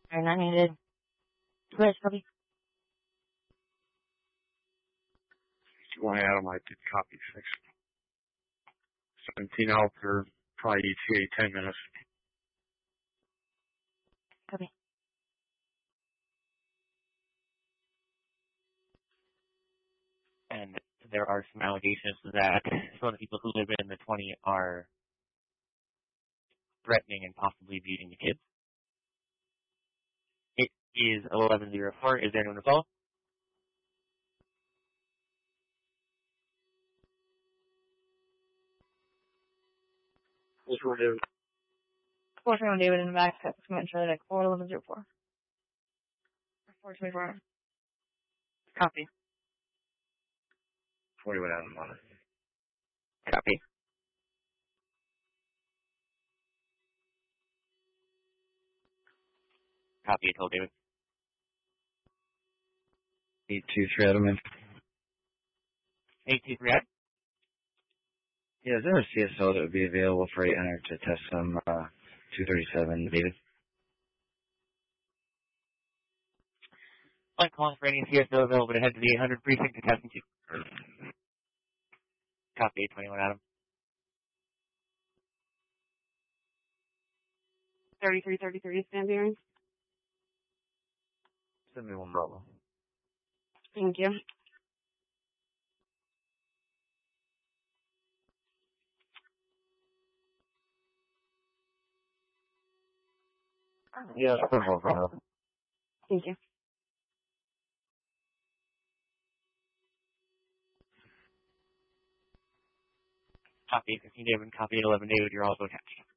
Or not needed. Where's copy? 1 Adam, I did copy 6. 17 out for probably ETA 10 minutes. Copy. And there are some allegations that some of the people who live in the 20 are threatening and possibly beating the kids. It is 11:04. Is there anyone to follow? What's wrong, David? What's wrong, David, in the back? Command Charlie deck 41104. 424. Copy. 41 Adam on it. Copy. Copy, I told David. 823 Adam in. 823 Adam. Yeah, is there a CSO that would be available for 800 to test some 237, David? I'm calling for any CSO available to head to the 800 precinct to test and 2. Copy, 821 Adam. 3333 stand bearing. Send me one, Bravo. Thank you. Yeah, send one, Bravo. Thank you. Copy, 15 David. Copy, 11 David. You're also attached.